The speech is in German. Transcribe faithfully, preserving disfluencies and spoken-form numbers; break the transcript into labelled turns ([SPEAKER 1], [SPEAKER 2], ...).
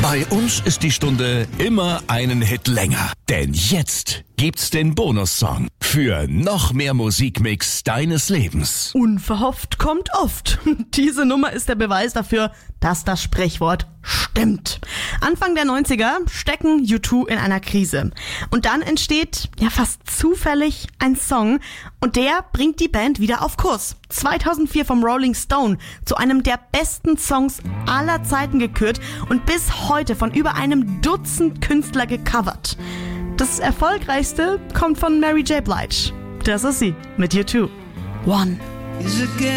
[SPEAKER 1] Bei uns ist die Stunde immer einen Hit länger. Denn jetzt gibt's den Bonussong für noch mehr Musikmix deines Lebens.
[SPEAKER 2] Unverhofft kommt oft. Diese Nummer ist der Beweis dafür, dass das Sprichwort stimmt. Anfang der neunziger stecken U zwei in einer Krise. Und dann entsteht, ja fast zufällig, ein Song. Und der bringt die Band wieder auf Kurs. zweitausendvier vom Rolling Stone zu einem der besten Songs aller Zeiten gekürt und bis heute von über einem Dutzend Künstler gecovert. Das erfolgreichste kommt von Mary J. Blige. Das ist sie mit U zwei. One.